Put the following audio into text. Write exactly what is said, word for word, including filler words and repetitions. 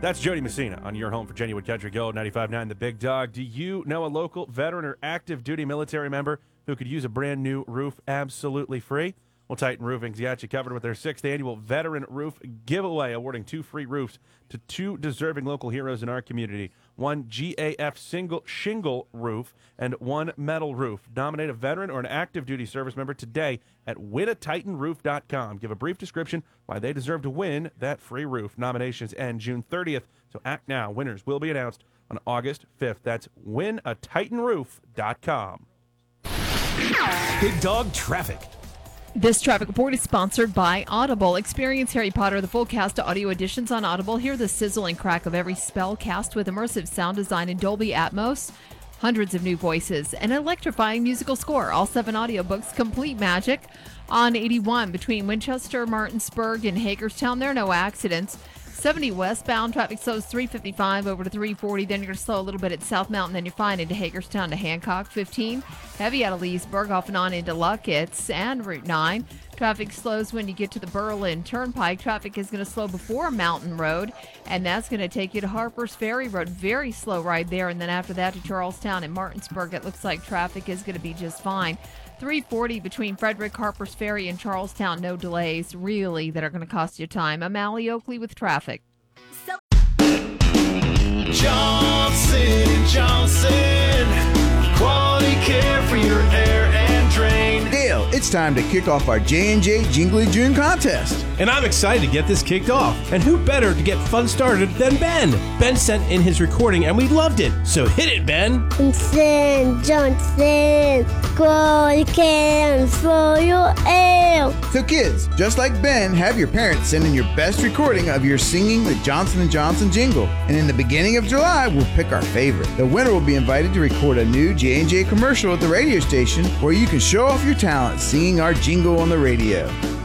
That's Jody Messina on your home for Genuine Country Gold, ninety-five point nine The Big Dog. Do you know a local veteran or active duty military member who could use a brand new roof absolutely free? Well, Titan Roofing's got you covered with their sixth annual Veteran Roof Giveaway, awarding two free roofs to two deserving local heroes in our community. One G A F single shingle roof and one metal roof. Nominate a veteran or an active duty service member today at win a titan roof dot com. Give a brief description why they deserve to win that free roof. Nominations end June thirtieth, so act now. Winners will be announced on August fifth. That's win a titan roof dot com. Big Dog Traffic. This traffic report is sponsored by Audible. Experience Harry Potter, the full cast of audio editions on Audible. Hear the sizzle and crack of every spell cast with immersive sound design in Dolby Atmos. Hundreds of new voices, an electrifying musical score. All seven audiobooks, complete magic. On eighty-one between Winchester, Martinsburg, and Hagerstown, there are no accidents. seventy westbound, traffic slows three fifty-five over to three forty. Then you're going to slow a little bit at South Mountain. Then you're fine into Hagerstown to Hancock. fifteen, heavy out of Leesburg, off and on into Luckett's and Route nine. Traffic slows when you get to the Berlin Turnpike. Traffic is going to slow before Mountain Road, and that's going to take you to Harper's Ferry Road. Very slow ride there. And then after that to Charlestown and Martinsburg, it looks like traffic is going to be just fine. three forty between Frederick, Harper's Ferry, and Charlestown. No delays, really, that are going to cost you time. I'm Allie Oakley with traffic. So- Johnson and Johnson. Quality care for your air and drain. Dale, it's time to kick off our J and J Jingly June contest. And I'm excited to get this kicked off. And who better to get fun started than Ben? Ben sent in his recording and we loved it. So hit it, Ben. Johnson, Johnson, quality care for your air. So kids, just like Ben, have your parents send in your best recording of your singing the Johnson and Johnson jingle. And in the beginning of July, we'll pick our favorite. The winner will be invited to record a new J and J commercial at the radio station where you can show off your talent singing our jingle on the radio.